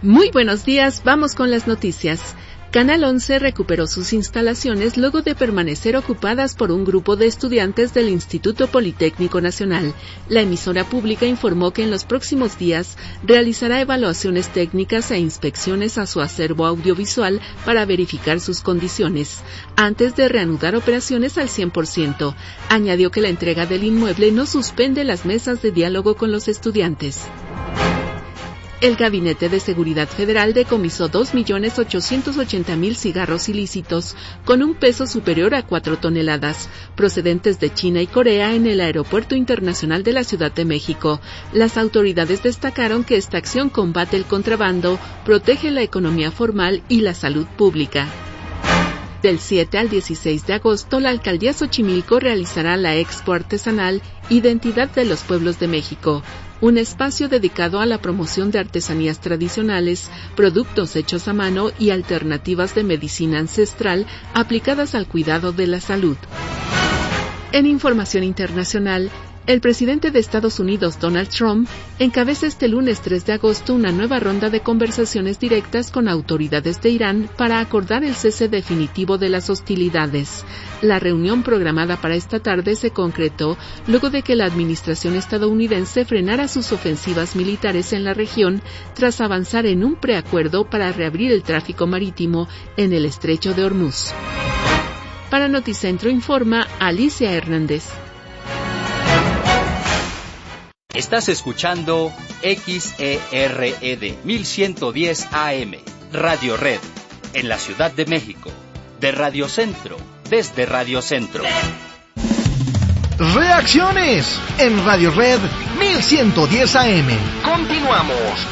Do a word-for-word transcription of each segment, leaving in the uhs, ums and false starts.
Muy buenos días, vamos con las noticias. Canal once recuperó sus instalaciones luego de permanecer ocupadas por un grupo de estudiantes del Instituto Politécnico Nacional. La emisora pública informó que en los próximos días realizará evaluaciones técnicas e inspecciones a su acervo audiovisual para verificar sus condiciones, antes de reanudar operaciones al cien por ciento. Añadió que la entrega del inmueble no suspende las mesas de diálogo con los estudiantes. El Gabinete de Seguridad Federal decomisó dos millones ochocientos ochenta mil cigarros ilícitos con un peso superior a cuatro toneladas, procedentes de China y Corea en el Aeropuerto Internacional de la Ciudad de México. Las autoridades destacaron que esta acción combate el contrabando, protege la economía formal y la salud pública. Del siete al dieciséis de agosto, la Alcaldía Xochimilco realizará la Expo Artesanal Identidad de los Pueblos de México, un espacio dedicado a la promoción de artesanías tradicionales, productos hechos a mano y alternativas de medicina ancestral aplicadas al cuidado de la salud. En información internacional, el presidente de Estados Unidos, Donald Trump, encabeza este lunes tres de agosto una nueva ronda de conversaciones directas con autoridades de Irán para acordar el cese definitivo de las hostilidades. La reunión programada para esta tarde se concretó luego de que la administración estadounidense frenara sus ofensivas militares en la región tras avanzar en un preacuerdo para reabrir el tráfico marítimo en el estrecho de Hormuz. Para Noticentro informa Alicia Hernández. Estás escuchando X E R E D mil ciento diez A M, Radio Red, en la Ciudad de México, de Radio Centro, desde Radio Centro. Reacciones en Radio Red mil ciento diez A M. Continuamos.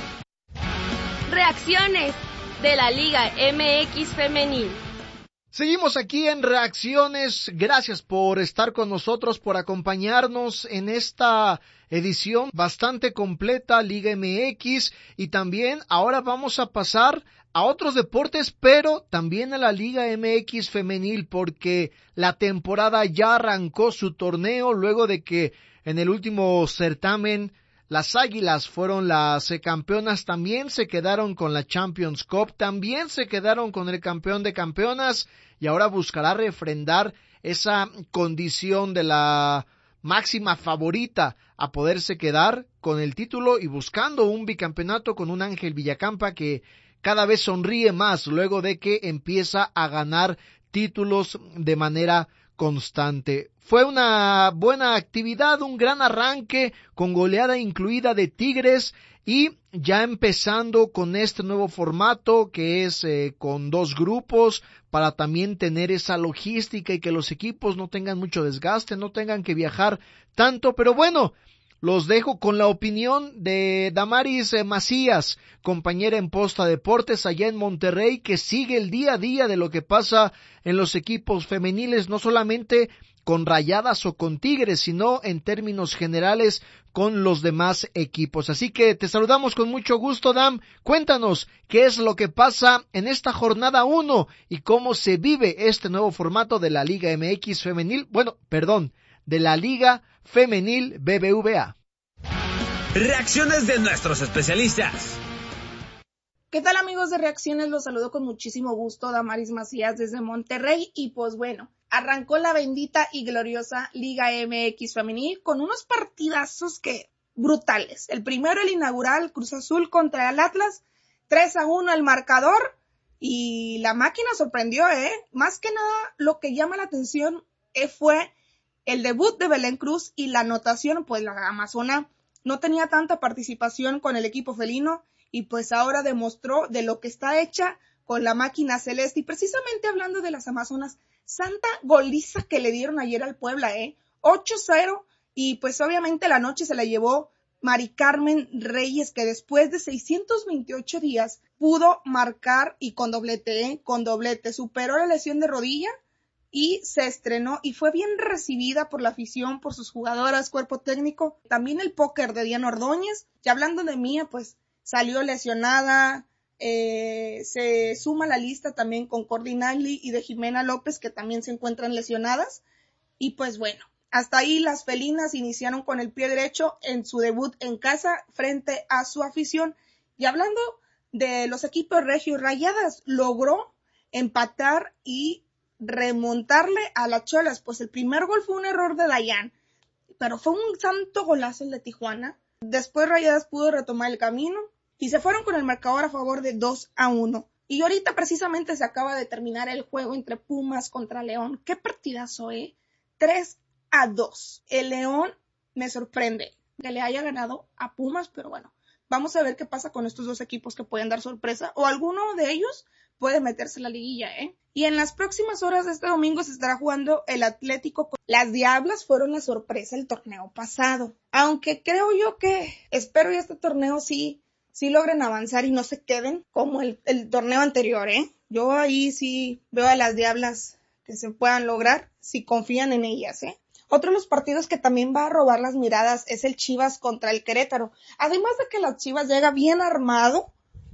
Reacciones de la Liga M X Femenil. Seguimos aquí en Reacciones. Gracias por estar con nosotros, por acompañarnos en esta edición bastante completa, Liga M X, y también ahora vamos a pasar a otros deportes, pero también a la Liga M X Femenil, porque la temporada ya arrancó su torneo luego de que en el último certamen las Águilas fueron las eh, campeonas. También se quedaron con la Champions Cup, también se quedaron con el campeón de campeonas y ahora buscará refrendar esa condición de la máxima favorita a poderse quedar con el título y buscando un bicampeonato con un Ángel Villacampa que cada vez sonríe más luego de que empieza a ganar títulos de manera constante. Fue una buena actividad, un gran arranque con goleada incluida de Tigres y ya empezando con este nuevo formato que es eh, con dos grupos para también tener esa logística y que los equipos no tengan mucho desgaste, no tengan que viajar tanto, pero bueno, los dejo con la opinión de Damaris eh, Macías, compañera en Posta Deportes allá en Monterrey, que sigue el día a día de lo que pasa en los equipos femeniles, no solamente con Rayadas o con Tigres, sino en términos generales con los demás equipos. Así que te saludamos con mucho gusto, Dam. Cuéntanos qué es lo que pasa en esta jornada uno y cómo se vive este nuevo formato de la Liga M X Femenil, bueno, perdón, de la Liga Femenil B B V A. Reacciones de nuestros especialistas. ¿Qué tal, amigos de Reacciones? Los saludo con muchísimo gusto, Damaris Macías desde Monterrey, y pues bueno, arrancó la bendita y gloriosa Liga M X Femenil con unos partidazos que brutales. El primero, el inaugural, Cruz Azul contra el Atlas, tres a uno el marcador, y la máquina sorprendió, ¿eh? Más que nada, lo que llama la atención eh, fue el debut de Belén Cruz y la anotación, pues la amazona no tenía tanta participación con el equipo felino, y pues ahora demostró de lo que está hecha con la máquina celeste. Y precisamente hablando de las amazonas, santa goliza que le dieron ayer al Puebla, ¿eh? ocho cero, y pues obviamente la noche se la llevó Mari Carmen Reyes, que después de seiscientos veintiocho días pudo marcar y con doblete, ¿eh? con doblete, superó la lesión de rodilla y se estrenó y fue bien recibida por la afición, por sus jugadoras, cuerpo técnico. También el póker de Diana Ordóñez, y hablando de Mía, pues salió lesionada, eh, se suma a la lista también con Cordy Nagli y de Jimena López, que también se encuentran lesionadas, y pues bueno, hasta ahí las felinas iniciaron con el pie derecho en su debut en casa frente a su afición. Y hablando de los equipos Regio y Rayadas. Logró empatar y remontarle a las Cholas, pues el primer gol fue un error de Dayan, pero fue un santo golazo el de Tijuana. Después Rayadas pudo retomar el camino y se fueron con el marcador a favor de dos a uno. Y ahorita precisamente se acaba de terminar el juego entre Pumas contra León. ¡Qué partidazo, eh! tres a dos. El León me sorprende que le haya ganado a Pumas, pero bueno, vamos a ver qué pasa con estos dos equipos que pueden dar sorpresa, o alguno de ellos puede meterse en la liguilla, ¿eh? Y en las próximas horas de este domingo se estará jugando el Atlético. Las Diablas fueron la sorpresa el torneo pasado, aunque creo yo que, espero que este torneo sí, sí logren avanzar y no se queden como el, el torneo anterior, ¿eh? Yo ahí sí veo a las Diablas que se puedan lograr, si confían en ellas, ¿eh? Otro de los partidos que también va a robar las miradas es el Chivas contra el Querétaro. Además de que las Chivas llega bien armado,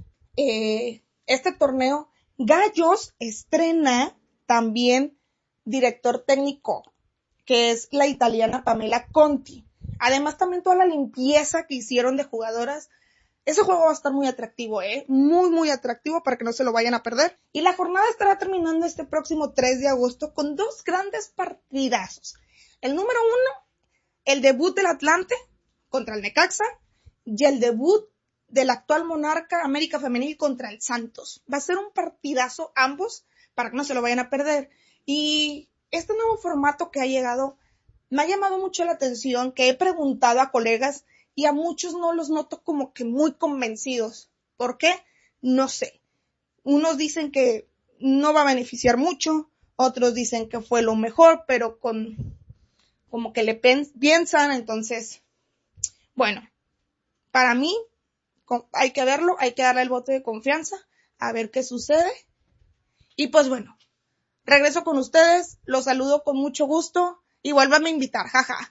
eh, este torneo, Gallos estrena también director técnico, que es la italiana Pamela Conti. Además también toda la limpieza que hicieron de jugadoras. Ese juego va a estar muy atractivo, ¿eh? Muy, muy atractivo para que no se lo vayan a perder. Y la jornada estará terminando este próximo tres de agosto con dos grandes partidazos. El número uno, el debut del Atlante contra el Necaxa y el debut del actual monarca América Femenil contra el Santos. Va a ser un partidazo ambos para que no se lo vayan a perder. Y este nuevo formato que ha llegado me ha llamado mucho la atención, que he preguntado a colegas y a muchos no los noto como que muy convencidos. ¿Por qué? No sé. Unos dicen que no va a beneficiar mucho, otros dicen que fue lo mejor, pero con como que le piensan. Entonces, bueno, para mí hay que verlo, hay que darle el voto de confianza, a ver qué sucede. Y pues bueno, regreso con ustedes, los saludo con mucho gusto y vuélvanme a invitar, jaja.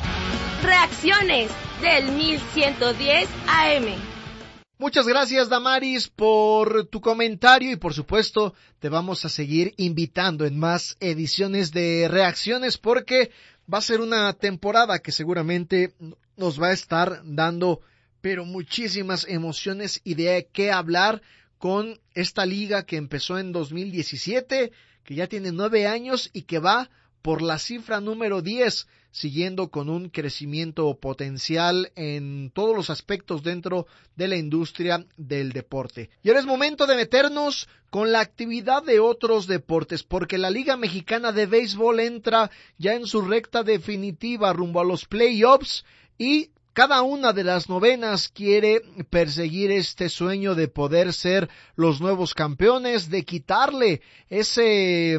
Reacciones del mil ciento diez A M. Muchas gracias, Damaris, por tu comentario y por supuesto te vamos a seguir invitando en más ediciones de Reacciones porque va a ser una temporada que seguramente nos va a estar dando pero muchísimas emociones y de qué hablar con esta liga que empezó en dos mil diecisiete, que ya tiene nueve años y que va por la cifra número diez, siguiendo con un crecimiento potencial en todos los aspectos dentro de la industria del deporte. Y ahora es momento de meternos con la actividad de otros deportes, porque la Liga Mexicana de Béisbol entra ya en su recta definitiva rumbo a los playoffs y cada una de las novenas quiere perseguir este sueño de poder ser los nuevos campeones, de quitarle ese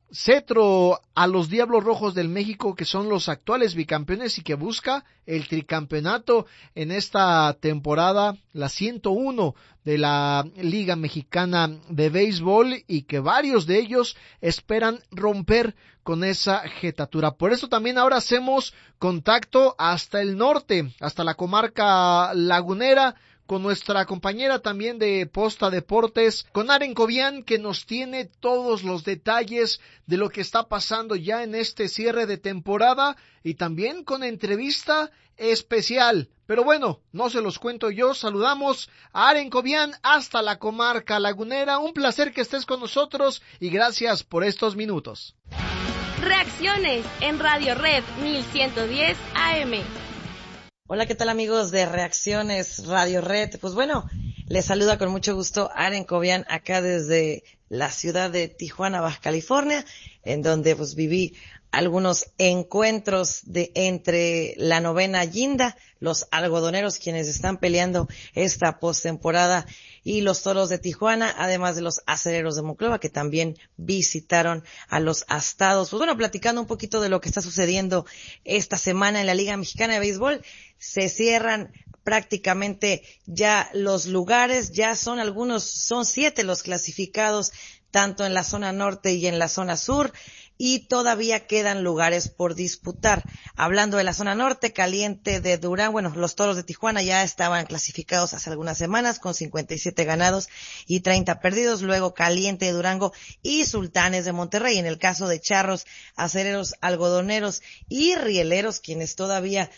cetro a los Diablos Rojos del México, que son los actuales bicampeones y que busca el tricampeonato en esta temporada, la ciento uno de la Liga Mexicana de Béisbol, y que varios de ellos esperan romper con esa jetatura. Por eso también ahora hacemos contacto hasta el norte, hasta la comarca lagunera, con nuestra compañera también de Posta Deportes, con Aren Cobian, que nos tiene todos los detalles de lo que está pasando ya en este cierre de temporada y también con entrevista especial. Pero bueno, no se los cuento yo. Saludamos a Aren Cobian hasta la comarca lagunera. Un placer que estés con nosotros y gracias por estos minutos. Reacciones en Radio Red mil ciento diez A M. Hola, ¿qué tal amigos de Reacciones Radio Red? Pues bueno, les saluda con mucho gusto Aren Cobian acá desde la ciudad de Tijuana, Baja California, en donde pues viví algunos encuentros de entre la novena Guinda, los algodoneros quienes están peleando esta postemporada y los Toros de Tijuana, además de los Acereros de Monclova que también visitaron a los Astados. Pues bueno, platicando un poquito de lo que está sucediendo esta semana en la Liga Mexicana de Béisbol, se cierran prácticamente ya los lugares, ya son algunos, son siete los clasificados, tanto en la zona norte y en la zona sur, y todavía quedan lugares por disputar. Hablando de la zona norte, Caliente de Durán, bueno, los Toros de Tijuana ya estaban clasificados hace algunas semanas con cincuenta y siete ganados y treinta perdidos, luego Caliente de Durango y Sultanes de Monterrey. En el caso de Charros, Acereros, Algodoneros y Rieleros, quienes todavía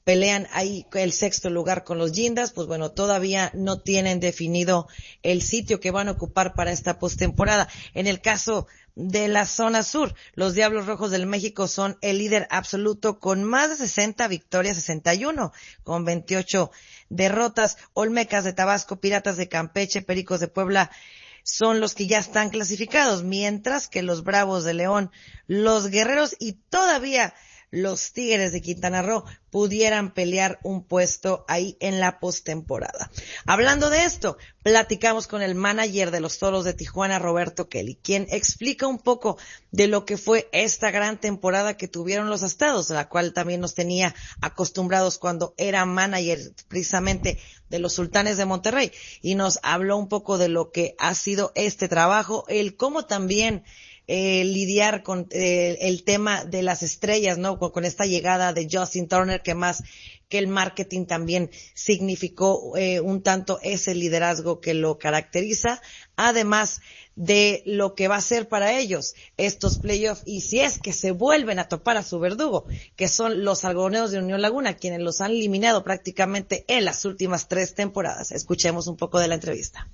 pelean ahí el sexto lugar con los Jindas, pues bueno, todavía no tienen definido el sitio que van a ocupar para esta postemporada. En el caso de la zona sur, los Diablos Rojos del México son el líder absoluto con más de sesenta victorias, sesenta y uno, con veintiocho derrotas. Olmecas de Tabasco, Piratas de Campeche, Pericos de Puebla son los que ya están clasificados, mientras que los Bravos de León, los Guerreros y todavía los Tigres de Quintana Roo pudieran pelear un puesto ahí en la postemporada. Hablando de esto, platicamos con el manager de los Toros de Tijuana, Roberto Kelly, quien explica un poco de lo que fue esta gran temporada que tuvieron los Astados, la cual también nos tenía acostumbrados cuando era manager precisamente de los Sultanes de Monterrey, y nos habló un poco de lo que ha sido este trabajo, el cómo también Eh, lidiar con eh, el tema de las estrellas, ¿no? Con, con esta llegada de Justin Turner, que más que el marketing también significó eh, un tanto ese liderazgo que lo caracteriza, además de lo que va a ser para ellos estos playoffs, y si es que se vuelven a topar a su verdugo, que son los Algodoneros de Unión Laguna, quienes los han eliminado prácticamente en las últimas tres temporadas. Escuchemos un poco de la entrevista.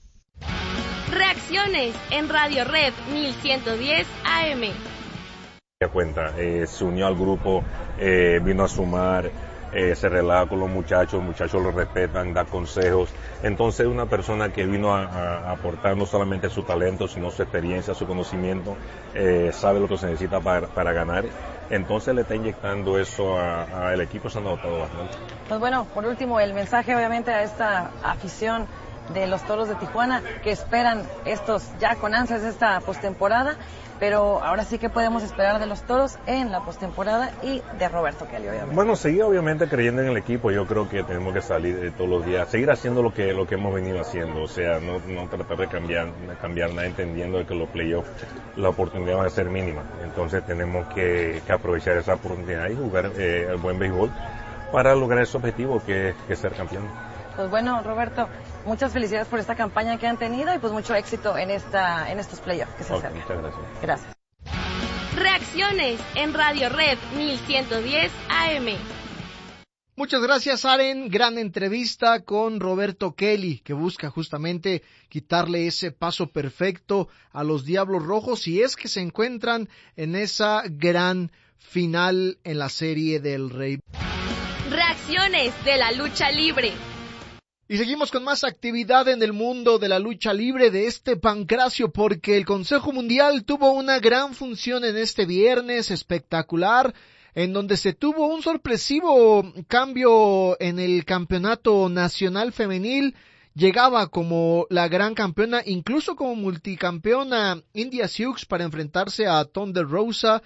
Reacciones en Radio Red mil ciento diez A M. Cuenta, eh, se unió al grupo, eh, vino a sumar, eh, se relaja con los muchachos, los muchachos lo respetan, da consejos. Entonces una persona que vino a, a aportar no solamente su talento, sino su experiencia, su conocimiento, eh, sabe lo que se necesita para, para ganar. Entonces le está inyectando eso al equipo, se ha notado bastante. Pues bueno, por último, el mensaje obviamente a esta afición de los Toros de Tijuana, que esperan estos ya con ansias esta postemporada, pero ahora sí que podemos esperar de los Toros en la postemporada y de Roberto Kelly, obviamente. Bueno, seguir obviamente creyendo en el equipo. Yo creo que tenemos que salir de todos los días, seguir haciendo lo que lo que hemos venido haciendo, o sea, no, no tratar de cambiar, de cambiar nada, entendiendo que los playoffs, la oportunidad va a ser mínima, entonces tenemos que, que aprovechar esa oportunidad y jugar eh, el buen béisbol para lograr ese objetivo que, que es ser campeón. Pues bueno, Roberto, muchas felicidades por esta campaña que han tenido y pues mucho éxito en esta en estos playoffs que se okay, acercan. Muchas gracias. Gracias. Reacciones en Radio Red mil ciento diez A M. Muchas gracias, Aren. Gran entrevista con Roberto Kelly, que busca justamente quitarle ese paso perfecto a los Diablos Rojos, si es que se encuentran en esa gran final en la Serie del Rey. Reacciones de la lucha libre. Y seguimos con más actividad en el mundo de la lucha libre de este Pancracio, porque el Consejo Mundial tuvo una gran función en este viernes espectacular, en donde se tuvo un sorpresivo cambio en el campeonato nacional femenil. Llegaba como la gran campeona, incluso como multicampeona, India Sioux para enfrentarse a Thunder Rosa,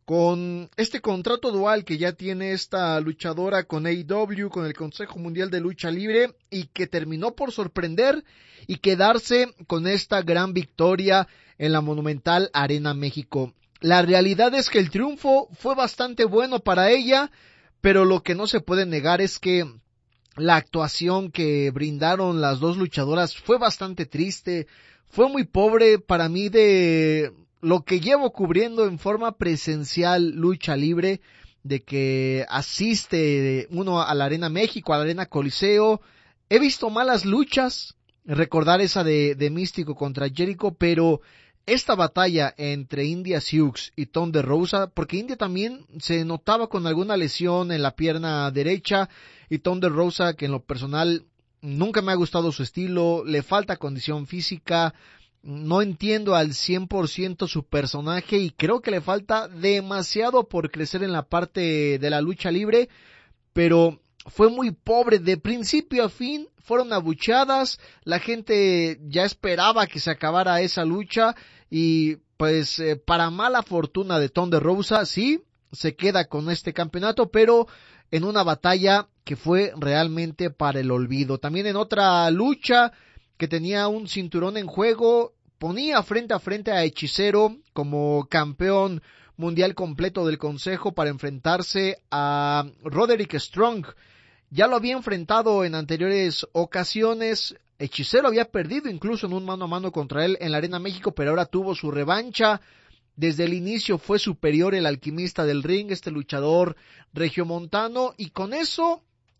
con este contrato dual que ya tiene esta luchadora con A E W, con el Consejo Mundial de Lucha Libre, y que terminó por sorprender y quedarse con esta gran victoria en la Monumental Arena México. La realidad es que el triunfo fue bastante bueno para ella, pero lo que no se puede negar es que la actuación que brindaron las dos luchadoras fue bastante triste, fue muy pobre para mí de lo que llevo cubriendo en forma presencial lucha libre, de que asiste uno a la Arena México, a la Arena Coliseo. He visto malas luchas, recordar esa de, de Místico contra Jericho, pero esta batalla entre India Sioux y Thunder Rosa, porque India también se notaba con alguna lesión en la pierna derecha, y Thunder Rosa, que en lo personal nunca me ha gustado su estilo, le falta condición física. No entiendo al cien por ciento su personaje y creo que le falta demasiado por crecer en la parte de la lucha libre, pero fue muy pobre de principio a fin, fueron abucheadas, la gente ya esperaba que se acabara esa lucha y pues eh, para mala fortuna de Thunder Rosa, sí, se queda con este campeonato, pero en una batalla que fue realmente para el olvido. También en otra lucha que tenía un cinturón en juego, ponía frente a frente a Hechicero como campeón mundial completo del Consejo para enfrentarse a Roderick Strong. Ya lo había enfrentado en anteriores ocasiones, Hechicero había perdido incluso en un mano a mano contra él en la Arena México, pero ahora tuvo su revancha. Desde el inicio fue superior el alquimista del ring, este luchador regiomontano, y con eso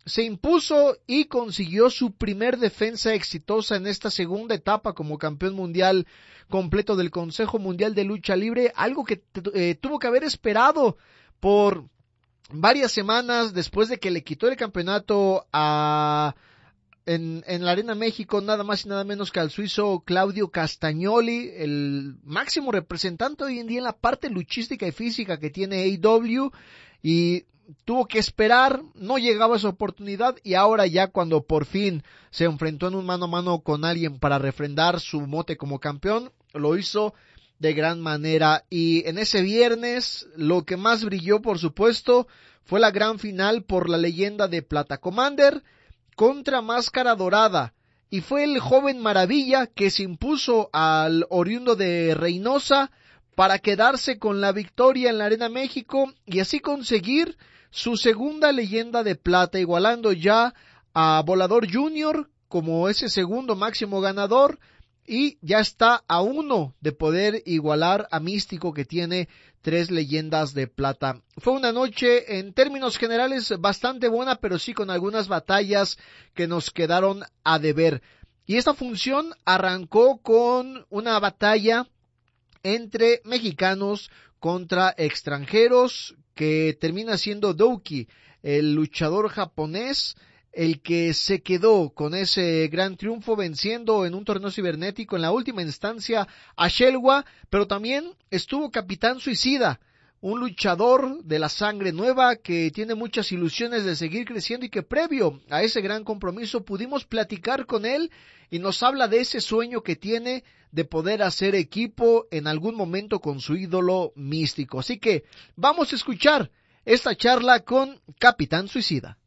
se impuso y consiguió su primer defensa exitosa en esta segunda etapa como campeón mundial completo del Consejo Mundial de Lucha Libre, algo que eh, tuvo que haber esperado por varias semanas después de que le quitó el campeonato a en, en la Arena México, nada más y nada menos que al suizo Claudio Castagnoli, el máximo representante hoy en día en la parte luchística y física que tiene A E W, y tuvo que esperar, no llegaba esa oportunidad, y ahora ya cuando por fin se enfrentó en un mano a mano con alguien para refrendar su mote como campeón, lo hizo de gran manera. Y en ese viernes lo que más brilló, por supuesto, fue la gran final por la leyenda de Plata Commander contra Máscara Dorada, y fue el joven Maravilla que se impuso al oriundo de Reynosa para quedarse con la victoria en la Arena México y así conseguir su segunda leyenda de plata, igualando ya a Volador Junior como ese segundo máximo ganador, y ya está a uno de poder igualar a Místico, que tiene tres leyendas de plata. Fue una noche en términos generales bastante buena, pero sí con algunas batallas que nos quedaron a deber. Y esta función arrancó con una batalla entre mexicanos contra extranjeros, que termina siendo Douki, el luchador japonés, el que se quedó con ese gran triunfo, venciendo en un torneo cibernético en la última instancia a Shelwa. Pero también estuvo Capitán Suicida, un luchador de la sangre nueva que tiene muchas ilusiones de seguir creciendo y que previo a ese gran compromiso pudimos platicar con él y nos habla de ese sueño que tiene de poder hacer equipo en algún momento con su ídolo Místico. Así que vamos a escuchar esta charla con Capitán Suicida.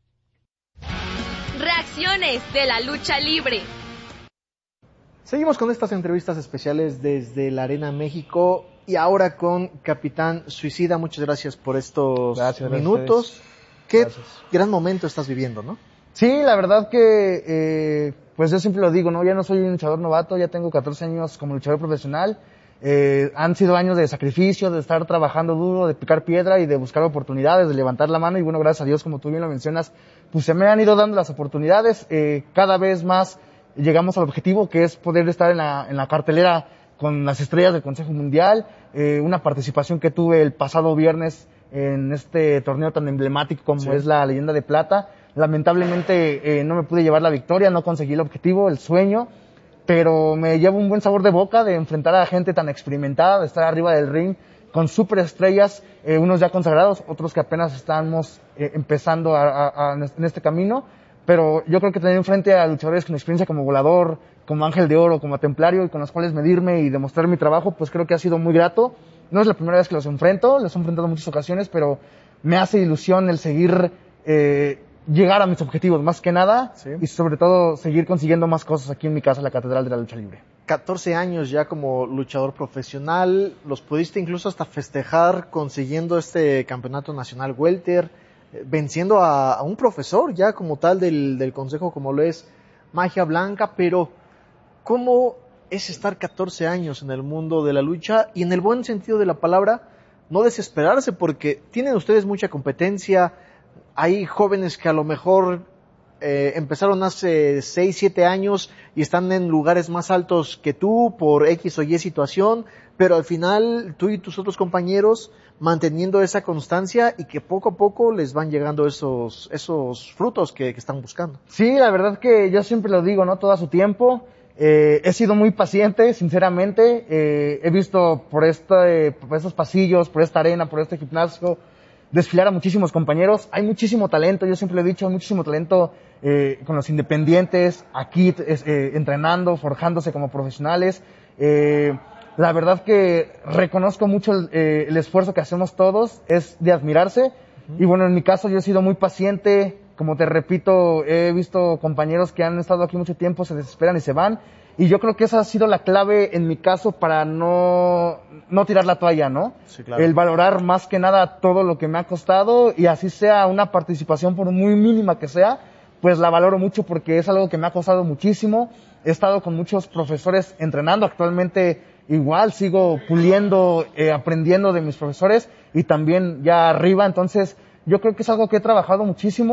Reacciones de la lucha libre. Seguimos con estas entrevistas especiales desde la Arena México y ahora con Capitán Suicida. Muchas gracias por estos gracias, minutos. Qué gracias. Gran momento estás viviendo, ¿no? Sí, la verdad que, eh, pues yo siempre lo digo, ¿no? Ya no soy un luchador novato, ya tengo catorce años como luchador profesional. Eh, han sido años de sacrificio, de estar trabajando duro, de picar piedra y de buscar oportunidades, de levantar la mano. Y bueno, gracias a Dios, como tú bien lo mencionas, pues se me han ido dando las oportunidades. Eh, cada vez más llegamos al objetivo, que es poder estar en la, en la cartelera con las estrellas del Consejo Mundial. Eh, una participación que tuve el pasado viernes en este torneo tan emblemático como sí. es la Leyenda de Plata. Lamentablemente eh, no me pude llevar la victoria, no conseguí el objetivo, el sueño, pero me llevo un buen sabor de boca de enfrentar a gente tan experimentada, de estar arriba del ring con superestrellas, eh, unos ya consagrados, otros que apenas estamos eh, empezando a, a, a, en este camino, pero yo creo que tener enfrente a luchadores con experiencia como Volador, como Ángel de Oro, como Templario, y con los cuales medirme y demostrar mi trabajo, pues creo que ha sido muy grato. No es la primera vez que los enfrento, los he enfrentado en muchas ocasiones, pero me hace ilusión el seguir eh, llegar a mis objetivos, más que nada, sí. y sobre todo seguir consiguiendo más cosas aquí en mi casa, la Catedral de la Lucha Libre. catorce años ya como luchador profesional, los pudiste incluso hasta festejar consiguiendo este campeonato nacional welter, eh, venciendo a, a un profesor ya como tal del, del consejo, como lo es Magia Blanca. Pero ¿cómo es estar catorce años en el mundo de la lucha y en el buen sentido de la palabra no desesperarse? Porque tienen ustedes mucha competencia. Hay jóvenes que a lo mejor eh, empezaron hace seis, siete años y están en lugares más altos que tú por X o Y situación, pero al final tú y tus otros compañeros manteniendo esa constancia y que poco a poco les van llegando esos esos frutos que, que están buscando. Sí, la verdad que yo siempre lo digo, ¿no? Todo a su tiempo. Eh, he sido muy paciente, sinceramente. Eh, he visto por, este, por estos pasillos, por esta arena, por este gimnasio, desfilar a muchísimos compañeros. Hay muchísimo talento, yo siempre lo he dicho, hay muchísimo talento eh, con los independientes, aquí eh, entrenando, forjándose como profesionales. Eh, la verdad que reconozco mucho el, eh, el esfuerzo que hacemos todos, es de admirarse. Uh-huh. Y bueno, en mi caso yo he sido muy paciente, como te repito, he visto compañeros que han estado aquí mucho tiempo, se desesperan y se van. Y yo creo que esa ha sido la clave en mi caso para no, no tirar la toalla, ¿no? Sí, claro. El valorar más que nada todo lo que me ha costado, y así sea una participación por muy mínima que sea, pues la valoro mucho porque es algo que me ha costado muchísimo. He estado con muchos profesores entrenando, actualmente igual sigo puliendo, eh, aprendiendo de mis profesores y también ya arriba. Entonces yo creo que es algo que he trabajado muchísimo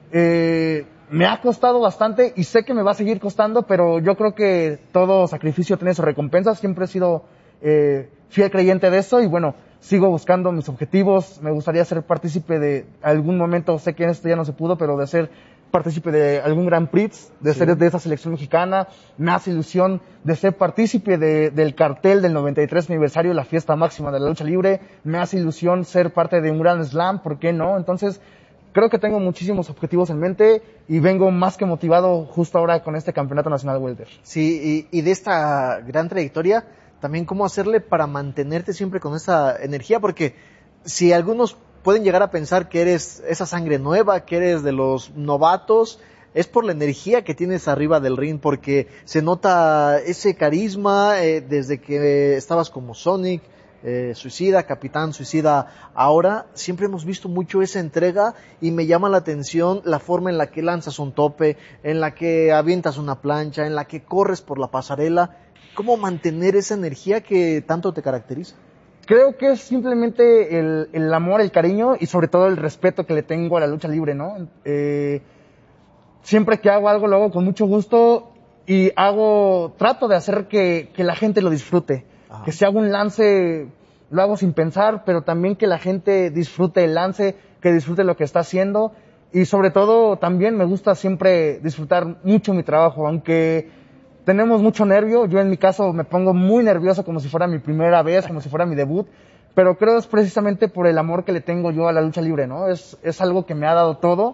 eh, me ha costado bastante y sé que me va a seguir costando, pero yo creo que todo sacrificio tiene su recompensa. Siempre he sido eh, fiel creyente de eso y bueno, sigo buscando mis objetivos. Me gustaría ser partícipe de algún momento, sé que en esto ya no se pudo, pero de ser partícipe de algún Grand Prix, de sí. ser de esa selección mexicana. Me hace ilusión de ser partícipe de, del cartel del noventa y tres aniversario de la fiesta máxima de la lucha libre. Me hace ilusión ser parte de un Grand Slam, ¿por qué no? Entonces, creo que tengo muchísimos objetivos en mente y vengo más que motivado justo ahora con este Campeonato Nacional Welter. Sí, y, y de esta gran trayectoria, también cómo hacerle para mantenerte siempre con esa energía, porque si algunos pueden llegar a pensar que eres esa sangre nueva, que eres de los novatos, es por la energía que tienes arriba del ring, porque se nota ese carisma eh, desde que estabas como Sonic, eh, Suicida, Capitán Suicida. Ahora siempre hemos visto mucho esa entrega y me llama la atención la forma en la que lanzas un tope, en la que avientas una plancha, en la que corres por la pasarela. ¿Cómo mantener esa energía que tanto te caracteriza? Creo que es simplemente el, el amor, el cariño y sobre todo el respeto que le tengo a la lucha libre, ¿no? Eh, siempre que hago algo lo hago con mucho gusto y hago, trato de hacer que, que la gente lo disfrute. Ajá. Que si hago un lance, lo hago sin pensar, pero también que la gente disfrute el lance, que disfrute lo que está haciendo y sobre todo también me gusta siempre disfrutar mucho mi trabajo, aunque tenemos mucho nervio. Yo en mi caso me pongo muy nervioso como si fuera mi primera vez, como si fuera mi debut, pero creo es precisamente por el amor que le tengo yo a la lucha libre, ¿no? Es, es algo que me ha dado todo.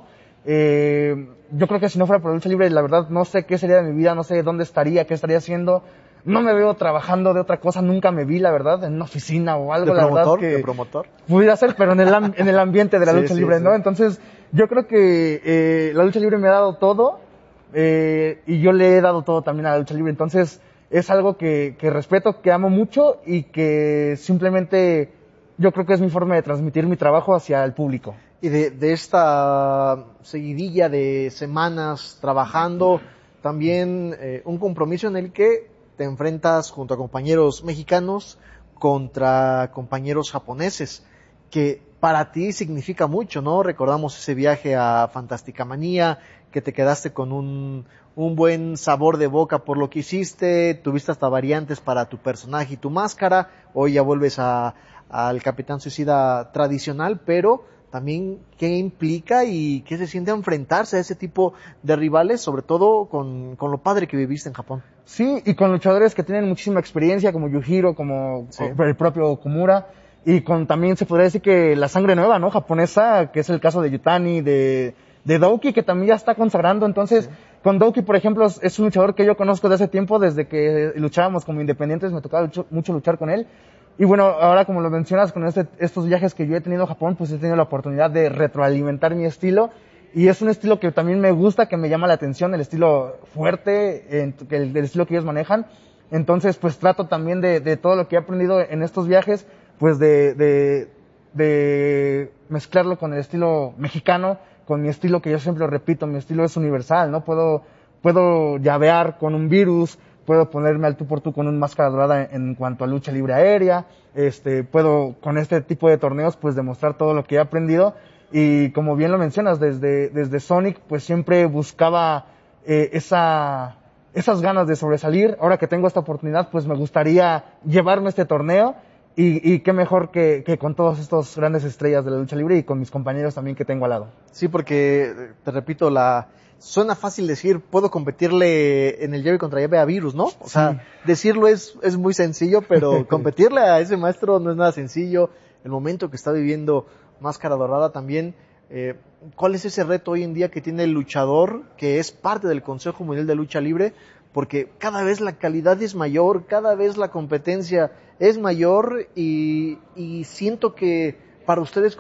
Eh, yo creo que si no fuera por la lucha libre, la verdad no sé qué sería de mi vida, no sé dónde estaría, qué estaría haciendo. No me veo trabajando de otra cosa, nunca me vi, la verdad, en una oficina o algo, ¿De promotor? La verdad que ¿De promotor? Pudiera ser, pero en el, en el ambiente de la sí, lucha sí, libre, sí. ¿no? Entonces, yo creo que eh, la lucha libre me ha dado todo. Eh, y yo le he dado todo también a la lucha libre, entonces es algo que, que respeto, que amo mucho y que simplemente yo creo que es mi forma de transmitir mi trabajo hacia el público. Y de, de esta seguidilla de semanas trabajando, también eh, un compromiso en el que te enfrentas junto a compañeros mexicanos contra compañeros japoneses, que para ti significa mucho, ¿no? Recordamos ese viaje a Fantástica Manía, que te quedaste con un, un buen sabor de boca por lo que hiciste, tuviste hasta variantes para tu personaje y tu máscara, hoy ya vuelves a, al Capitán Suicida tradicional, pero también qué implica y qué se siente enfrentarse a ese tipo de rivales, sobre todo con, con lo padre que viviste en Japón. Sí, y con luchadores que tienen muchísima experiencia, como Yujiro, como sí. el propio Okumura, y con también se podría decir que la sangre nueva, ¿no? Japonesa, que es el caso de Yutani, de... de Douki, que también ya está consagrando. Entonces, sí. con Douki, por ejemplo, es un luchador que yo conozco de hace tiempo, desde que luchábamos como independientes, me tocaba lucho, mucho luchar con él. Y bueno, ahora como lo mencionas, con este, estos viajes que yo he tenido a Japón, pues he tenido la oportunidad de retroalimentar mi estilo. Y es un estilo que también me gusta, que me llama la atención, el estilo fuerte, el, el estilo que ellos manejan. Entonces, pues trato también de, de todo lo que he aprendido en estos viajes, pues de, de, de mezclarlo con el estilo mexicano, con mi estilo que yo siempre repito, mi estilo es universal, ¿no? Puedo, puedo llavear con un virus, puedo ponerme al tú por tú con un máscara dorada en, en cuanto a lucha libre aérea, este, puedo con este tipo de torneos pues demostrar todo lo que he aprendido y como bien lo mencionas, desde, desde Sonic pues siempre buscaba eh, esa, esas ganas de sobresalir. Ahora que tengo esta oportunidad pues me gustaría llevarme este torneo. Y, y qué mejor que, que con todos estos grandes estrellas de la lucha libre y con mis compañeros también que tengo al lado. Sí, porque, te repito, la suena fácil decir, puedo competirle en el llave contra llave a Virus, ¿no? O sea, sí. decirlo es, es muy sencillo, pero competirle a ese maestro no es nada sencillo. El momento que está viviendo Máscara Dorada también, eh, ¿cuál es ese reto hoy en día que tiene el luchador, que es parte del Consejo Mundial de Lucha Libre? Porque cada vez la calidad es mayor, cada vez la competencia es mayor y, y siento que para ustedes